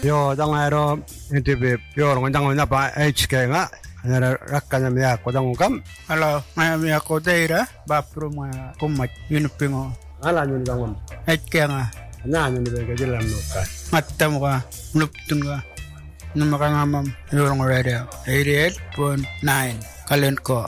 Yo tangaro NTV yo ngandang na pa HK nga nara rakkan na ko dang kam Hello, may ako dira ba pro mga kumat yunupingo. ala ni dang HK nga na ni be ga dilam no ka matam ka luptun ka namakangamam yorong radio 88.9 kalen ko.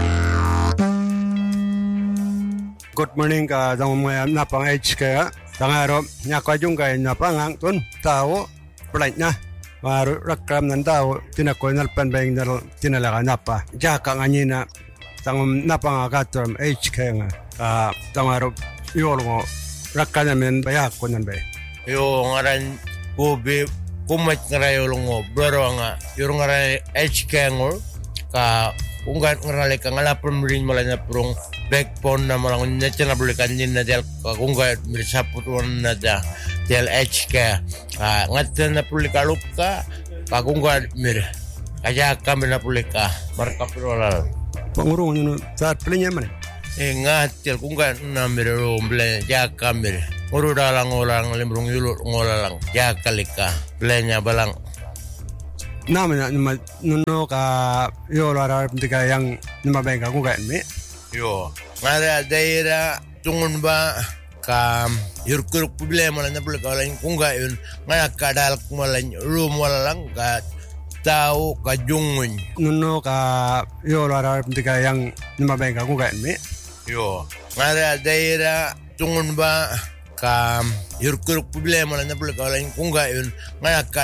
Good morning ka dang mo na pa HK nga tangaro nya ko jung ka na pa ngang tun tao pulait na maru rakam nan tao tinakoy nalpan bang nal tinalaga na pa jaka nga ni na tang na pa nga katom HK nga tangaro yolong rakkan men bayak ko nan be yo ngaran ubi kumat ngarayo longo bro nga yung ngaran HK ngor ka unggat ngarale ka ngalapon rin malanya prong backbone na malang netya na bulikan din na del unggat misaputuan na da del HK ngatya na pulikalup ka kagunggat mir kaya kami na pulika marka pirolal pangurung ni saat pelinya man ngatil kunggat na mir rumble ja kamir uru dalang orang limbrung yulur ngolalang ja kalika plenya balang namanya nuno ka yo lara pentika yang nama bengka ku kan me yo ngara daira tungun ba ka yurkur problema na bul ka lang kung gayon ngaya kadal kumalan room wala lang ka tao ka jungun nuno ka yo lara pentika yang nama bengka ku kan me yo ngara daira tungun ba ka yurkur problema na bul ka lang kung gayon ngaya